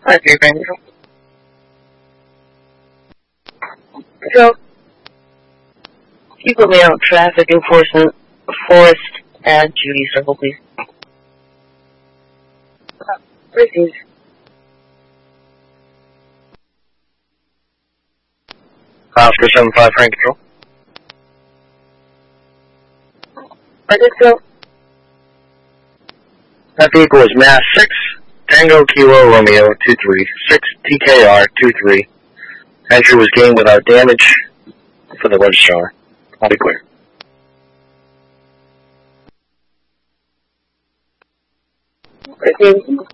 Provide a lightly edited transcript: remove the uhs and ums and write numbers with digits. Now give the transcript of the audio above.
Hi, Frank. So, you put me on traffic enforcement, Forest and Judy Circle, please. Proceed. Oscar 75 Frank Control. I did so. That vehicle is Mass 6, Tango Kilo Romeo 236, TKR 23. Entry was gained without damage for the registrar. I'll be clear. Proceed.